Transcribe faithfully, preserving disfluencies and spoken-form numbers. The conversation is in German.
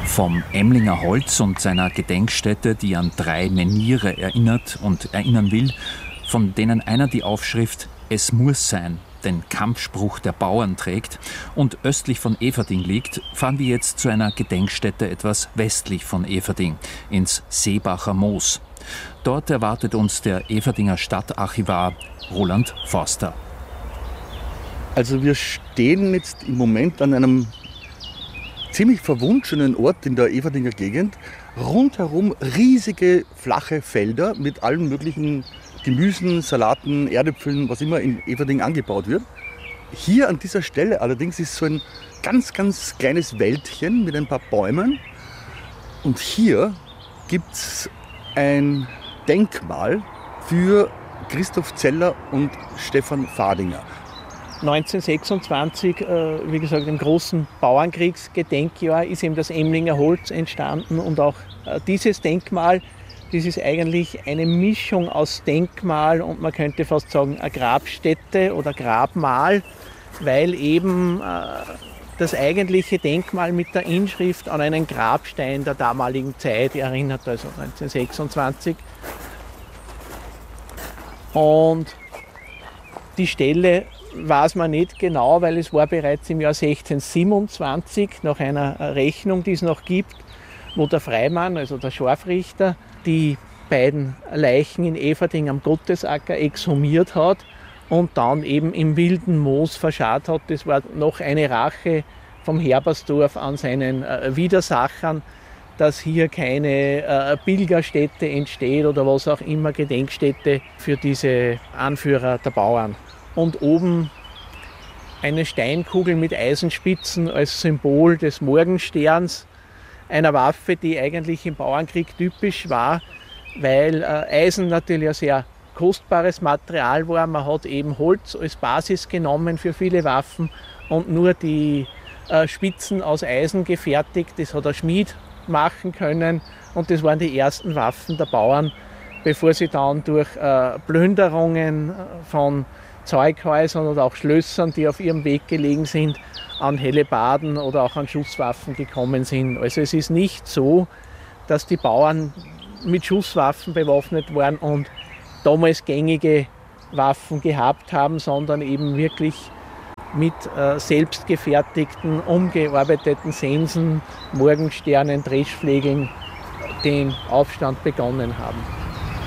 Vom Emlinger Holz und seiner Gedenkstätte, die an drei Meniere erinnert und erinnern will, von denen einer die Aufschrift »Es muss sein«, den Kampfspruch der Bauern trägt und östlich von Eferding liegt, fahren wir jetzt zu einer Gedenkstätte etwas westlich von Eferding, ins Seebacher Moos. Dort erwartet uns der Eferdinger Stadtarchivar Roland Forster. Also wir stehen jetzt im Moment an einem ziemlich verwunschenen Ort in der Eferdinger Gegend. Rundherum riesige flache Felder mit allen möglichen Gemüsen, Salaten, Erdäpfeln, was immer in Eferding angebaut wird. Hier an dieser Stelle allerdings ist so ein ganz, ganz kleines Wäldchen mit ein paar Bäumen. Und hier gibt es ein Denkmal für Christoph Zeller und Stefan Fadinger. neunzehnhundertsechsundzwanzig, äh, wie gesagt, im großen Bauernkriegsgedenkjahr, ist eben das Emlinger Holz entstanden. Und auch äh, dieses Denkmal, das ist eigentlich eine Mischung aus Denkmal und man könnte fast sagen eine Grabstätte oder Grabmal, weil eben äh, das eigentliche Denkmal mit der Inschrift an einen Grabstein der damaligen Zeit erinnert, also neunzehnhundertsechsundzwanzig. Und die Stelle weiß man nicht genau, weil es war bereits im Jahr sechzehnhundertsiebenundzwanzig, nach einer Rechnung, die es noch gibt, wo der Freimann, also der Scharfrichter, die beiden Leichen in Eferding am Gottesacker exhumiert hat und dann eben im wilden Moos verscharrt hat. Das war noch eine Rache vom Herbersdorf an seinen äh, Widersachern, dass hier keine äh, Pilgerstätte entsteht oder was auch immer, Gedenkstätte für diese Anführer der Bauern. Und oben eine Steinkugel mit Eisenspitzen als Symbol des Morgensterns, einer Waffe, die eigentlich im Bauernkrieg typisch war, weil äh, Eisen natürlich ein sehr kostbares Material war. Man hat eben Holz als Basis genommen für viele Waffen und nur die äh, Spitzen aus Eisen gefertigt. Das hat ein Schmied machen können und das waren die ersten Waffen der Bauern, bevor sie dann durch äh, Plünderungen von Zeughäusern oder auch Schlössern, die auf ihrem Weg gelegen sind, an Hellebarden oder auch an Schusswaffen gekommen sind. Also es ist nicht so, dass die Bauern mit Schusswaffen bewaffnet waren und damals gängige Waffen gehabt haben, sondern eben wirklich mit äh, selbstgefertigten, umgearbeiteten Sensen, Morgensternen, Dreschflegeln den Aufstand begonnen haben.